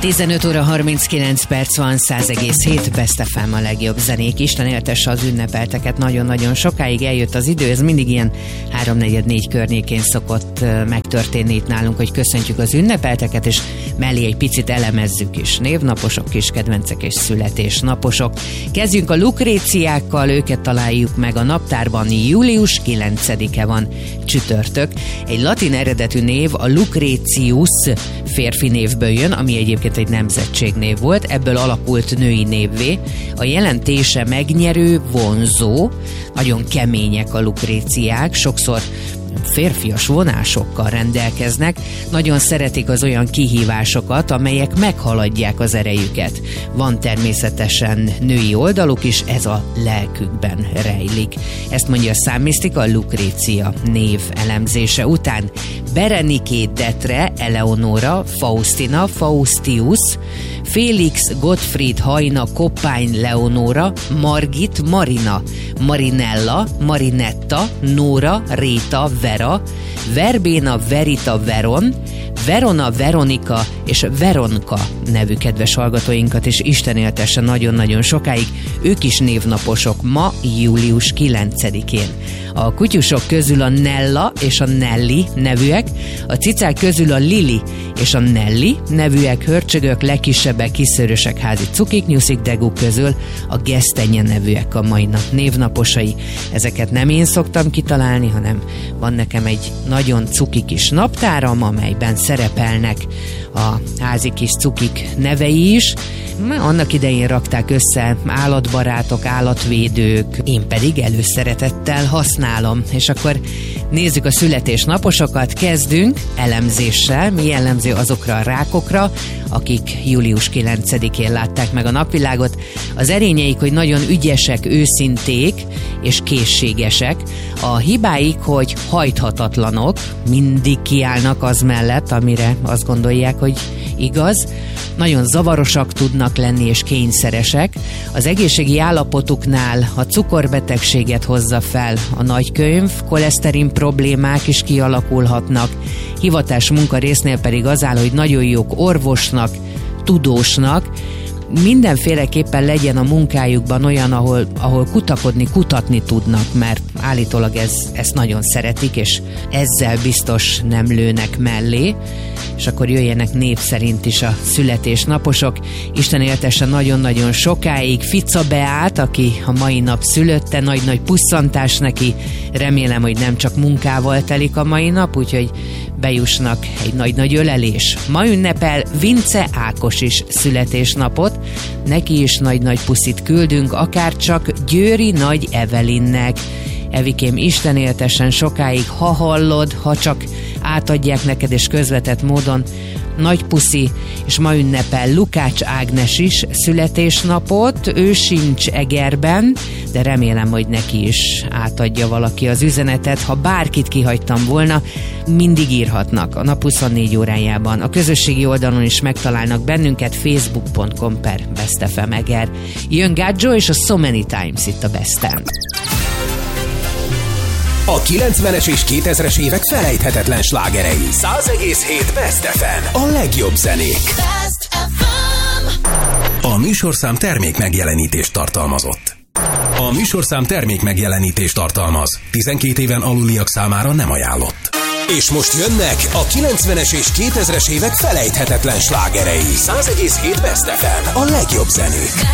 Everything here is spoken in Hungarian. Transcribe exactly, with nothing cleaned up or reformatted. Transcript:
tizenöt óra harminckilenc perc van, száz egész hét Best ef em a legjobb zenék. Isten éltesse az ünnepelteket, nagyon-nagyon sokáig eljött az idő, ez mindig ilyen háromnegyed négy környékén szokott megtörténni itt nálunk, hogy köszöntjük az ünnepelteket, és mellé egy picit elemezzük is. Névnaposok, kis kedvencek és születésnaposok. Kezdjünk a lukréciákkal, őket találjuk meg a naptárban. Július kilencedike van, csütörtök. Egy latin eredetű név, a Lucretius férfi névből jön, ami egyébként egy nemzetségnév volt, ebből alakult női névvé. A jelentése megnyerő, vonzó, nagyon kemények a lukréciák, sokszor férfias vonásokkal rendelkeznek, nagyon szeretik az olyan kihívásokat, amelyek meghaladják az erejüket. Van természetesen női oldaluk is, ez a lelkükben rejlik. Ezt mondja a számmisztika a Lukrécia név elemzése után. Bereniké Detre, Eleonora, Faustina, Faustius, Félix, Gottfried, Hajna, Koppány, Leonora, Margit, Marina, Marinella, Marinetta, Nóra, Réta, Vera, Verbéna, Verita, Veron, Verona, Veronika és Veronka nevű kedves hallgatóinkat, és Isten éltesse nagyon-nagyon sokáig, ők is névnaposok ma, július kilencedikén. A kutyusok közül a Nella és a Nelly nevűek, a cicák közül a Lili és a Nelly nevűek, hörcsögök, legkisebbek, kiszőrösek, házi cukik, nyuszik, deguk közül a Gesztenye nevűek a mai nap névnaposai. Ezeket nem én szoktam kitalálni, hanem van nekem egy nagyon cuki kis naptáram, amelyben szerepelnek a házi kis cukik nevei is. Annak idején rakták össze állatbarátok, állatvédők, én pedig előszeretettel használom. És akkor nézzük a születésnaposokat, kezdünk elemzéssel. Mi jellemző azokra a rákokra, akik július kilencedikén látták meg a napvilágot. Az erényeik, hogy nagyon ügyesek, őszinték és készségesek. A hibáik, hogy hajthatatlanok, mindig kiállnak az mellett, amire azt gondolják, hogy igaz. Nagyon zavarosak tudnak lenni és kényszeresek. Az egészségi állapotuknál a cukorbetegséget hozza fel a nagykönyv, koleszterin problémák is kialakulhatnak. Hivatás munka résznél pedig az áll, hogy nagyon jók orvosnak, tudósnak, mindenféleképpen legyen a munkájukban olyan, ahol, ahol kutakodni, kutatni tudnak, mert állítólag ez, ezt nagyon szeretik, és ezzel biztos nem lőnek mellé, és akkor jöjjenek név szerint is a születésnaposok. Isten éltesse nagyon-nagyon sokáig Fica Beát, aki a mai nap szülötte, nagy-nagy pusszantás neki, remélem, hogy nem csak munkával telik a mai nap, úgyhogy bejussnak egy nagy-nagy ölelés. Ma ünnepel Vince Ákos is születésnapot, neki is nagy-nagy puszit küldünk, akár csak Győri Nagy Evelinnek. Evikém, Isten éltessen sokáig, ha hallod, ha csak átadják neked és közvetett módon, nagy puszi, és ma ünnepel Lukács Ágnes is születésnapot, ő sincs Egerben, de remélem, hogy neki is átadja valaki az üzenetet. Ha bárkit kihagytam volna, mindig írhatnak a nap huszonnégy órájában. A közösségi oldalon is megtalálnak bennünket, facebook pont com per Best ef em Eger. Jön Gádzsó és a So Many Times itt a Besten. A kilencvenes és kétezres évek felejthetetlen slágerei. száz egész hét Best ef em. A legjobb zenék. Best ef em. A műsorszám termék megjelenítést tartalmazott. A műsorszám termék megjelenítést tartalmaz. tizenkét éven aluliak számára nem ajánlott. És most jönnek a kilencvenes és kétezres évek felejthetetlen slágerei. száz egész hét Best ef em. A legjobb zenék.